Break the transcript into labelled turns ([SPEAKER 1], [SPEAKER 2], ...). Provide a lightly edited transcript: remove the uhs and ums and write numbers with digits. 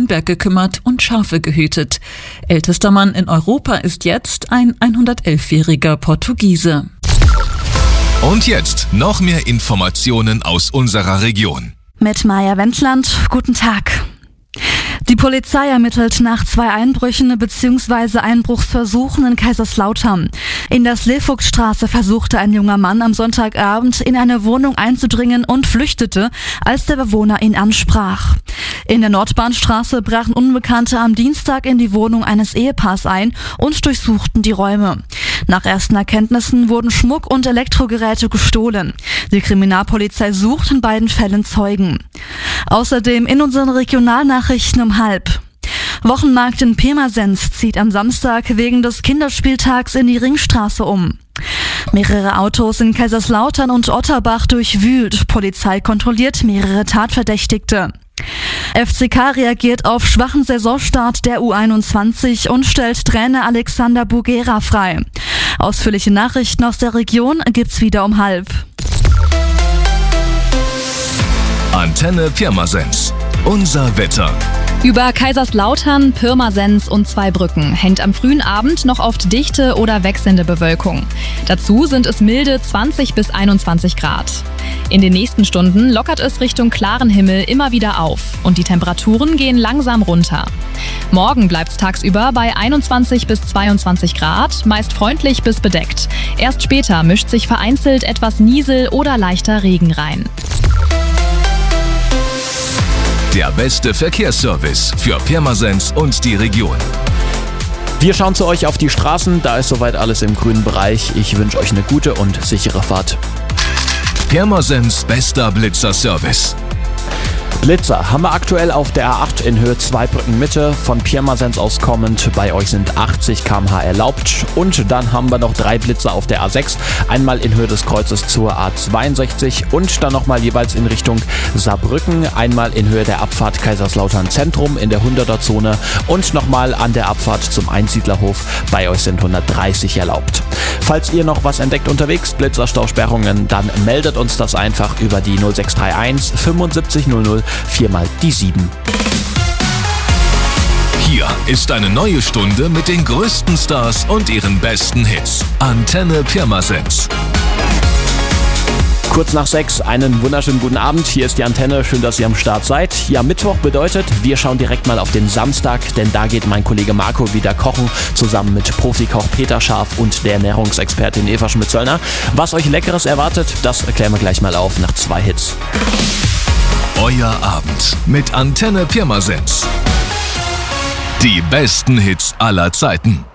[SPEAKER 1] Weinberg gekümmert und Schafe gehütet. Ältester Mann in Europa ist jetzt ein 111-jähriger Portugiese.
[SPEAKER 2] Und jetzt noch mehr Informationen aus unserer Region.
[SPEAKER 3] Mit Maja Wendland, guten Tag. Die Polizei ermittelt nach 2 Einbrüchen bzw. Einbruchsversuchen in Kaiserslautern. In der Slevogt-Straße versuchte ein junger Mann am Sonntagabend in eine Wohnung einzudringen und flüchtete, als der Bewohner ihn ansprach. In der Nordbahnstraße brachen Unbekannte am Dienstag in die Wohnung eines Ehepaars ein und durchsuchten die Räume. Nach ersten Erkenntnissen wurden Schmuck und Elektrogeräte gestohlen. Die Kriminalpolizei sucht in beiden Fällen Zeugen. Außerdem in unseren Regionalnachrichten um 12:30. Wochenmarkt in Pirmasens zieht am Samstag wegen des Kinderspieltags in die Ringstraße um. Mehrere Autos in Kaiserslautern und Otterbach durchwühlt. Polizei kontrolliert mehrere Tatverdächtigte. FCK reagiert auf schwachen Saisonstart der U21 und stellt Trainer Alexander Bugera frei. Ausführliche Nachrichten aus der Region gibt's wieder um 12:30.
[SPEAKER 2] Antenne Pirmasens. Unser Wetter.
[SPEAKER 4] Über Kaiserslautern, Pirmasens und Zweibrücken hängt am frühen Abend noch oft dichte oder wechselnde Bewölkung. Dazu sind es milde 20 bis 21 Grad. In den nächsten Stunden lockert es Richtung klaren Himmel immer wieder auf und die Temperaturen gehen langsam runter. Morgen bleibt es tagsüber bei 21 bis 22 Grad, meist freundlich bis bedeckt. Erst später mischt sich vereinzelt etwas Niesel oder leichter Regen rein.
[SPEAKER 2] Der beste Verkehrsservice für Pirmasens und die Region.
[SPEAKER 5] Wir schauen zu euch auf die Straßen, da ist soweit alles im grünen Bereich. Ich wünsche euch eine gute und sichere Fahrt.
[SPEAKER 2] Pirmasens bester Blitzer-Service.
[SPEAKER 5] Blitzer haben wir aktuell auf der A8 in Höhe Zweibrücken Mitte, von Pirmasens aus kommend. Bei euch sind 80 km/h erlaubt. Und dann haben wir noch 3 Blitzer auf der A6. Einmal in Höhe des Kreuzes zur A62 und dann nochmal jeweils in Richtung Saarbrücken. Einmal in Höhe der Abfahrt Kaiserslautern Zentrum in der 100er-Zone und nochmal an der Abfahrt zum Einsiedlerhof. Bei euch sind 130 erlaubt. Falls ihr noch was entdeckt unterwegs, Blitzerstausperrungen, dann meldet uns das einfach über die 0631 75 00 4x7.
[SPEAKER 2] Hier ist eine neue Stunde mit den größten Stars und ihren besten Hits. Antenne Pirmasens.
[SPEAKER 5] Kurz nach 6, einen wunderschönen guten Abend. Hier ist die Antenne, schön, dass ihr am Start seid. Ja, Mittwoch bedeutet, wir schauen direkt mal auf den Samstag, denn da geht mein Kollege Marco wieder kochen, zusammen mit Profikoch Peter Scharf und der Ernährungsexpertin Eva Schmidt-Zöllner. Was euch Leckeres erwartet, das erklären wir gleich mal auf nach 2 Hits.
[SPEAKER 2] Euer Abend mit Antenne Pirmasens. Die besten Hits aller Zeiten.